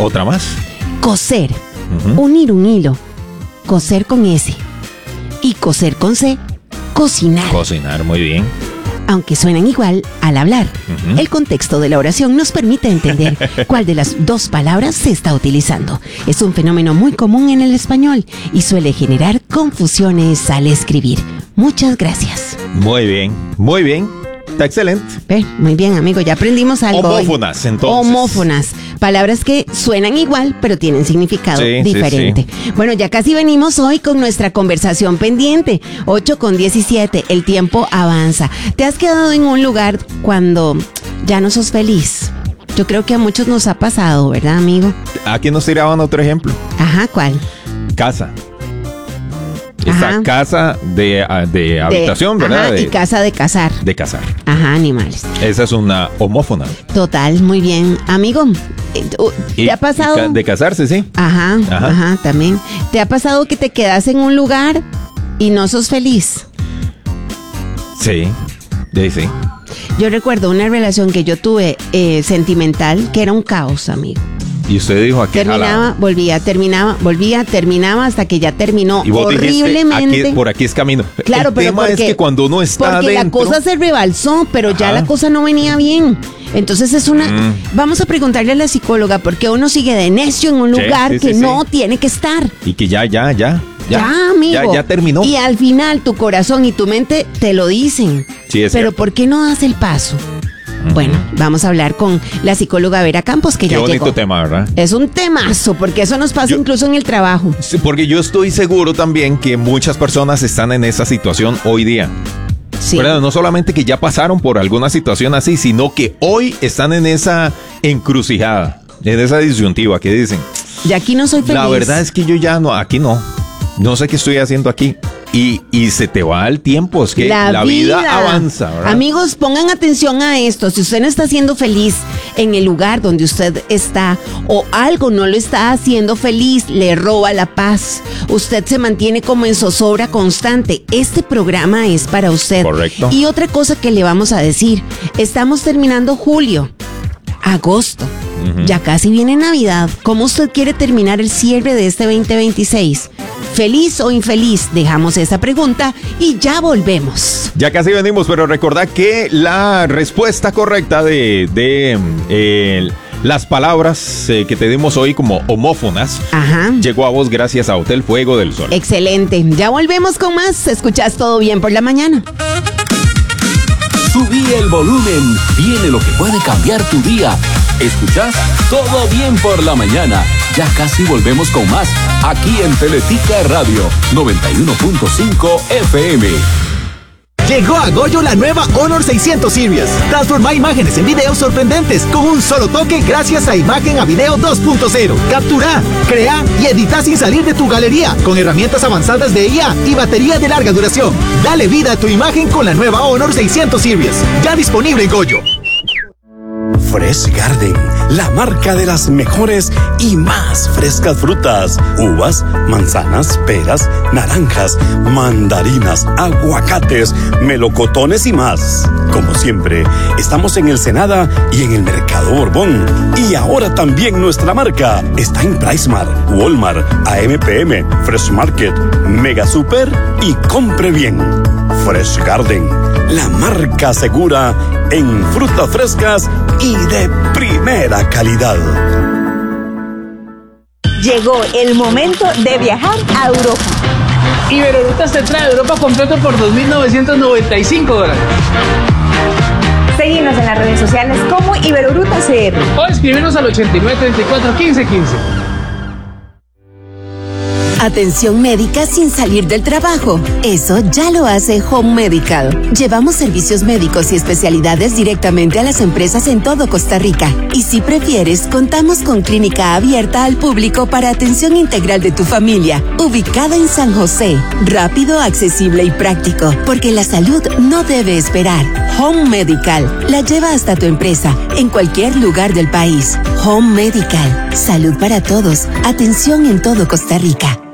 Otra más. Coser, unir un hilo. Coser con S. Y coser con C, cocinar. Cocinar, muy bien. Aunque suenan igual al hablar. El contexto de la oración nos permite entender cuál de las dos palabras se está utilizando. Es un fenómeno muy común en el español y suele generar confusiones al escribir. Muchas gracias. Muy bien, muy bien. Está excelente. Muy bien, amigo, ya aprendimos algo. Homófonas, entonces. Homófonas. Palabras que suenan igual, pero tienen significado diferente. Sí. Bueno, ya casi venimos hoy con nuestra conversación pendiente. 8:17, el tiempo avanza. ¿Te has quedado en un lugar cuando ya no sos feliz? Yo creo que a muchos nos ha pasado, ¿verdad, amigo? Aquí nos tiraban otro ejemplo. Ajá, ¿cuál? Casa. Esta casa de habitación, ¿verdad? Ajá, y casa de cazar. De cazar. Ajá, animales. Esa es una homófona. Total, muy bien. Amigo, ¿te ha pasado? De casarse, sí. Ajá, también. ¿Te ha pasado que te quedas en un lugar y no sos feliz? Sí. Yo recuerdo una relación que yo tuve sentimental que era un caos, amigo. Y usted dijo aquí terminaba, volvía, terminaba hasta que ya terminó. Y vos horriblemente. Dijiste, por aquí es camino. Claro, el pero tema es que cuando uno está porque adentro, la cosa se rebalsó, pero ya la cosa no venía bien. Entonces es una... Vamos a preguntarle a la psicóloga por qué uno sigue de necio en un lugar que no tiene que estar. Y que ya, amigo. Ya terminó. Y al final tu corazón y tu mente te lo dicen. Sí, es pero cierto. ¿por qué no das el paso? Bueno, vamos a hablar con la psicóloga Vera Campos, que ya llegó. Qué bonito tema, ¿verdad? Es un temazo, porque eso nos pasa incluso en el trabajo. Sí, porque yo estoy seguro también que muchas personas están en esa situación hoy día. Sí. ¿Verdad? No solamente que ya pasaron por alguna situación así, sino que hoy están en esa encrucijada, en esa disyuntiva que dicen. Y aquí no soy feliz. La verdad es que yo ya no, aquí no sé qué estoy haciendo aquí. Y se te va el tiempo, es que la vida avanza, ¿verdad? Amigos, pongan atención a esto. Si usted no está siendo feliz en el lugar donde usted está o algo no lo está haciendo feliz, le roba la paz, usted se mantiene como en zozobra constante, este programa es para usted. Correcto. Y otra cosa que le vamos a decir, estamos terminando julio, agosto. Ya casi viene Navidad. ¿Cómo usted quiere terminar el cierre de este 2026? ¿Feliz o infeliz? Dejamos esa pregunta y ya volvemos. Ya casi venimos, pero recordad que la respuesta correcta de las palabras que te dimos hoy como homófonas llegó a vos gracias a Hotel Fuego del Sol. Excelente. Ya volvemos con más. Escuchás Todo Bien por la Mañana. Subí el volumen. Viene lo que puede cambiar tu día. ¿Escuchás? Todo Bien por la Mañana. Ya casi volvemos con más, aquí en Teletica Radio 91.5 FM. Llegó a Goyo la nueva Honor 600 Series. Transforma imágenes en videos sorprendentes con un solo toque gracias a Imagen a Video 2.0. Captura, crea y edita sin salir de tu galería con herramientas avanzadas de IA y batería de larga duración. Dale vida a tu imagen con la nueva Honor 600 Series. Ya disponible en Goyo. Fresh Garden, la marca de las mejores y más frescas frutas, uvas, manzanas, peras, naranjas, mandarinas, aguacates, melocotones y más. Como siempre, estamos en el Senada y en el Mercado Borbón. Y ahora también nuestra marca está en PriceMart, Walmart, AMPM, Fresh Market, Mega Super y Compre Bien. Fresh Garden, la marca segura en frutas frescas y de primera calidad. Llegó el momento de viajar a Europa. Iberorutas te trae Europa completo por $2,995. Seguinos en las redes sociales como Iberorutas CR. O escribirnos al 89 34 15 15. Atención médica sin salir del trabajo. Eso ya lo hace Home Medical. Llevamos servicios médicos y especialidades directamente a las empresas en todo Costa Rica. Y si prefieres, contamos con clínica abierta al público para atención integral de tu familia, ubicada en San José. Rápido, accesible y práctico, porque la salud no debe esperar. Home Medical la lleva hasta tu empresa, en cualquier lugar del país. Home Medical. Salud para todos. Atención en todo Costa Rica.